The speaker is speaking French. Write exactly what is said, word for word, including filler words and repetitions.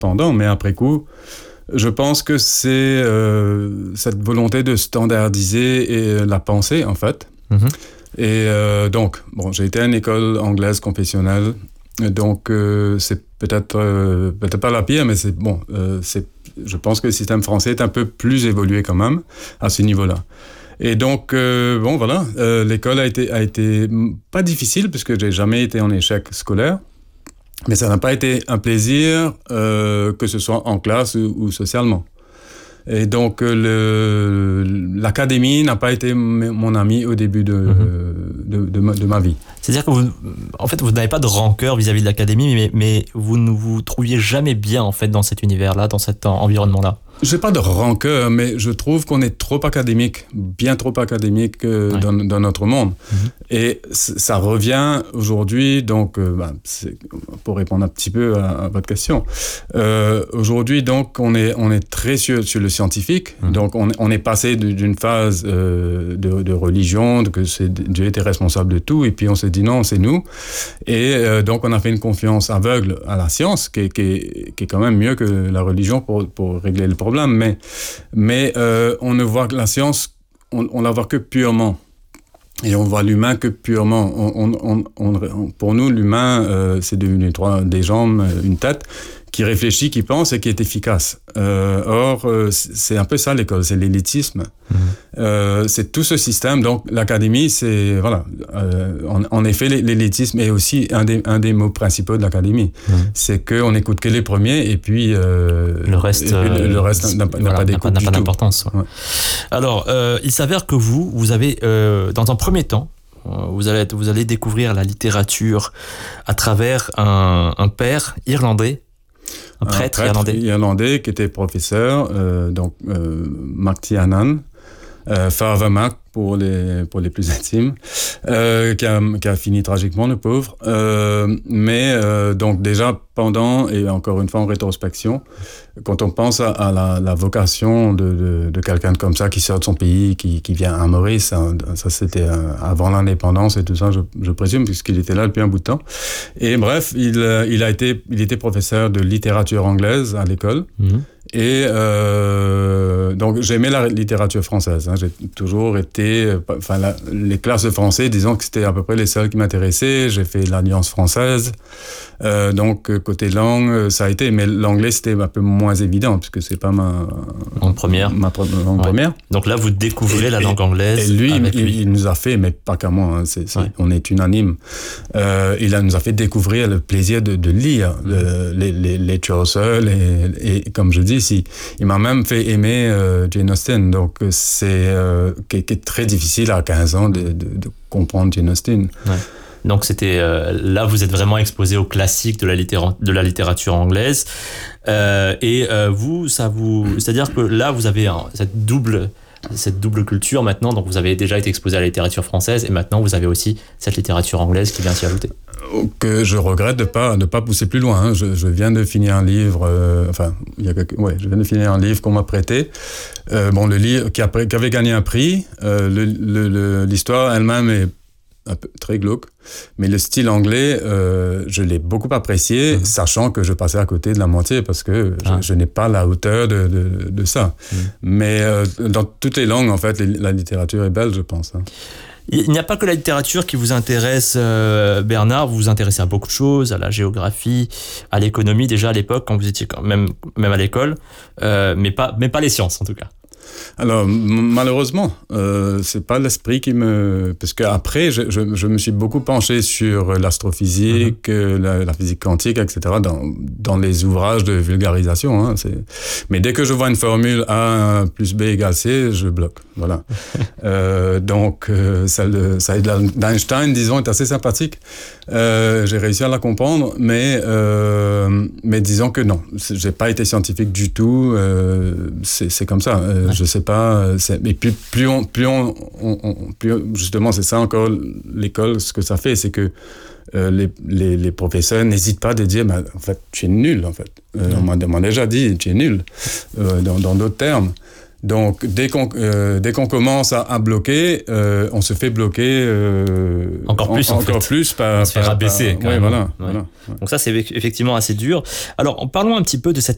pendant, mais après coup, je pense que c'est euh, cette volonté de standardiser et la pensée, en fait. Mm-hmm. Et euh, donc, bon, j'ai été à une école anglaise confessionnelle, donc euh, c'est peut-être euh, peut-être pas la pire, mais c'est bon. Euh, c'est, je pense que le système français est un peu plus évolué quand même à ce niveau-là. Et donc, euh, bon, voilà, euh, l'école a été a été pas difficile puisque j'ai jamais été en échec scolaire. Mais ça n'a pas été un plaisir, euh, que ce soit en classe ou, ou socialement. Et donc, le, l'académie n'a pas été mon ami au début de, mmh. de, de, ma, de ma vie. C'est-à-dire que vous, en fait, vous n'avez pas de rancœur vis-à-vis de l'académie, mais, mais vous ne vous trouviez jamais bien, en fait, dans cet univers-là, dans cet environnement-là. J'ai pas de rancœur, mais je trouve qu'on est trop académique, bien trop académique euh, ouais. dans, dans notre monde. Mmh. Et c- ça revient aujourd'hui, donc, euh, bah, c'est, pour répondre un petit peu à, à votre question, euh, aujourd'hui, donc, on est, on est très sur, sur le scientifique. Mmh. Donc, on, on est passé d'une phase euh, de, de religion, de que c'est, Dieu était responsable de tout, et puis on s'est dit non, c'est nous. Et euh, donc, on a fait une confiance aveugle à la science, qui est, qui est, qui est quand même mieux que la religion pour, pour régler le problème. Mais, mais euh, on ne voit que la science, on, on la voit que purement. Et on voit l'humain que purement. On, on, on, on, pour nous, l'humain, euh, c'est devenu trois, des jambes, une tête, qui réfléchit, qui pense et qui est efficace. Euh, or, euh, c'est un peu ça l'école, c'est l'élitisme. Mmh. Euh, c'est tout ce système. Donc, l'académie, c'est voilà. Euh, en, en effet, l'élitisme est aussi un des un des mots principaux de l'académie. Mmh. C'est que on n'écoute que les premiers et puis euh, le reste, et le, le reste n'a, n'a voilà, pas d'écoute n'a pas, du d'importance. Ouais. Ouais. Alors, euh, il s'avère que vous, vous avez euh, dans un premier temps, vous allez vous allez découvrir la littérature à travers un, un père irlandais. Un prêtre, un prêtre irlandais. irlandais qui était professeur, euh, donc euh, Mac Tianan, euh, Father Mac pour les pour les plus intimes, euh, qui a qui a fini tragiquement, le pauvre. Euh, mais euh, donc déjà pendant, et encore une fois en rétrospection, quand on pense à, à la, la vocation de, de, de quelqu'un comme ça qui sort de son pays, qui, qui vient à Maurice, ça, ça c'était avant l'indépendance et tout ça, je, je présume, puisqu'il était là depuis un bout de temps. Et bref, il, il a été, il était professeur de littérature anglaise à l'école. Mmh. Et euh, donc j'aimais la littérature française. Hein. J'ai toujours été, enfin la, les classes de français, disons que c'était à peu près les seules qui m'intéressaient. J'ai fait l'Alliance française. Euh, donc côté langue, ça a été, mais l'anglais c'était un peu moins évident puisque c'est pas ma langue première. Ma, ma langue ouais. première. Donc là, vous découvrez et, la langue anglaise. Et lui, avec il, lui. il nous a fait, mais pas qu'à moi. Hein, c'est, c'est, ouais. On est unanime. Euh, il a, nous a fait découvrir le plaisir de, de lire mmh. le, les, les, les Chaucer, les, et comme je dis, si, il m'a même fait aimer euh, Jane Austen. Donc c'est euh, qui, qui est très difficile à quinze ans de, de, de comprendre Jane Austen. Ouais. Donc c'était euh, là vous êtes vraiment exposé aux classiques de la littéra- de la littérature anglaise euh, et euh, vous ça vous c'est-à-dire que là vous avez un, cette double cette double culture maintenant, donc vous avez déjà été exposé à la littérature française et maintenant vous avez aussi cette littérature anglaise qui vient s'y ajouter. Que je regrette de pas de pas pousser plus loin. Hein. Je, je viens de finir un livre, euh, enfin, il y a quelques, ouais, je viens de finir un livre qu'on m'a prêté. Euh, bon, le livre qui, a, qui avait gagné un prix. Euh, le, le, le, l'histoire elle-même est un peu très glauque, mais le style anglais, euh, je l'ai beaucoup apprécié, mmh. sachant que je passais à côté de la moitié parce que ah. je, je n'ai pas la hauteur de, de, de ça. Mmh. Mais euh, dans toutes les langues, en fait, les, la littérature est belle, je pense. Hein. Il n'y a pas que la littérature qui vous intéresse, euh, Bernard, vous vous intéressez à beaucoup de choses, à la géographie, à l'économie déjà à l'époque, quand vous étiez quand même, même à l'école, euh, mais, pas, mais pas les sciences en tout cas. Alors, m- malheureusement, euh, c'est pas l'esprit qui me... Parce qu'après, je, je, je me suis beaucoup penché sur l'astrophysique, mm-hmm. la, la physique quantique, et cetera, dans, dans les ouvrages de vulgarisation. Hein, c'est... Mais dès que je vois une formule A plus B égale C, je bloque. Voilà. euh, donc, euh, celle, de, celle d'Einstein, disons, est assez sympathique. Euh, j'ai réussi à la comprendre, mais, euh, mais disons que non. J'ai pas été scientifique du tout. Euh, c'est, c'est comme ça. Euh, ouais. Je sais pas. C'est... Et puis, plus on, plus on, on, on plus justement, c'est ça encore l'école. Ce que ça fait, c'est que euh, les, les, les professeurs n'hésitent pas de dire, bah, en fait, tu es nul. En fait, euh, ouais. on, m'a, on m'a déjà dit, tu es nul, euh, dans, dans d'autres termes. Donc, dès qu'on, euh, dès qu'on commence à, à bloquer, euh, on se fait bloquer euh, encore plus, en, en encore fait. plus par, on se fait par, rabaisser. Par, ouais, voilà, ouais. voilà, ouais. Donc ça, c'est effectivement assez dur. Alors, parlons un petit peu de cette